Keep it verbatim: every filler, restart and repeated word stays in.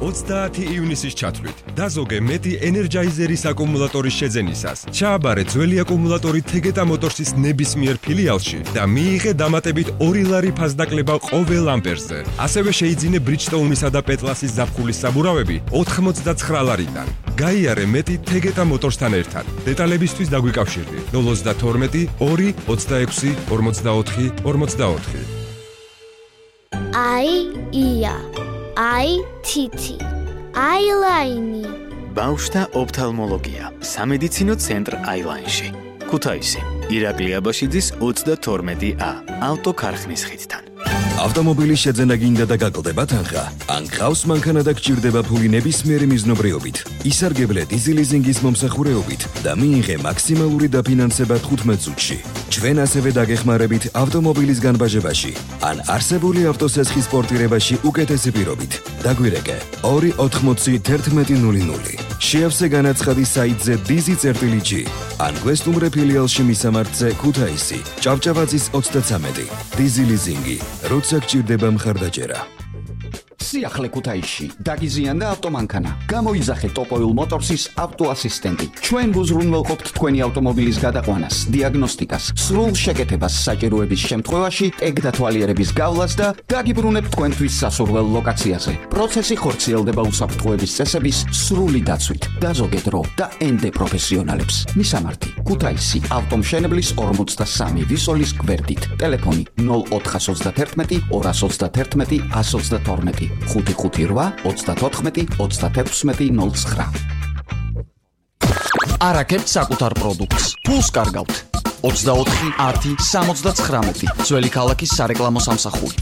ოცდაათი ივნისის ჩათვლით დაზოგე მეტი ენერჯაიზერის აკუმულატორის შეძენისას. ჩააბარე ძველი აკუმულატორი თეგეტა მოტორსის ნებისმიერ ფილიალში და მიიღე დამატებით ორი ლარი ფასდაკლება ყოველ ამპერზე. ასევე შეიძინე Bridgestone-ისა და Petlas-ის ზაფხულის საბურავები ოცდამოცდაცხრა ლარიდან. გაიარე მეტი თეგეტა მოტორსთან ერთად. დეტალებისთვის დაგვიკავშირდი ნულ ოცდათორმეტი ორი ოცდაექვსი ორმოცდაოთხი ორმოცდაოთხი. აი ია აი თითი აილაინი ბავშვთა ოფთალმოლოგია სამედიცინო ცენტრ აილაინში ქუთაისი ირაკლი აბაშიძის ოცდათორმეტი ა ავტოქარხნის ხიდთან. ავტომობილის შეძენა გინდა და გაკლდება თანხა? ან გყავს მანქანა და გჭირდება ფული ნებისმიერი მიზნობრიობით, ისარგებლე დიზელიზინგის მომსახურეობით და მიიღე მაქსიმალური დაფინანსება თხუთმეტ წუთში. ჩვენ ასევე დაგეხმარებით ავტომობილის განბაჟებაში ან არსებული ავტოსესხის პორტირებაში უკეთესი პირობით. დაგვირეკე ორი ოთხმოცი თერთმეტი ნული ნული. შეავსე განაცხადი საიტზე dizi.gi ან გვესტუმრე ფილიალში მისამართზე ქუთაისი ჭავჭავაძის ოცდაცამეტი. დიზელიზინგი როცა გჭირდება მხარდაჭერა. სიახლე ქუთაისში დაგიზიანდა ავტომანქანა. გამოიძახე ტოპოილ მოტორსის ავტოასისტენტი. ჩვენ გუზრუნველყოფთ თქვენი ავტომობილის გადაყვანას, დიაგნოსტიკას, სრულ შეკეთებას საჭიროების შემთხვევაში, ტეგ დათვალიერების გავლას და დაგიბრუნებთ თქვენთვის სასურველ ლოკაციაზე. პროცესი ხორციელდება უსაფრთხოების წესების სრული დაცვით. დაზოგე დრო და ენდე პროფესიონალებს. მისამართი: ქუთაისი, ავტომშენებლის ორმოცდასამი ვისოლის გვერდით. ტელეფონი ნულ ოთხას ოცდათერთმეტი ორას ოცდათერთმეტი ას ოცდათორმეტი. ხუთი ხუთი რვა ოცდათოთხმეტი ოცდათექვსმეტი ნული ცხრა. არაკებთ საკუთარ პროდუქტს. ფულს კარგავთ. ოცდაოთხი ათი სამოცდაცხრამეტი. ძველი ქალაქის სარეკლამო სამსახური.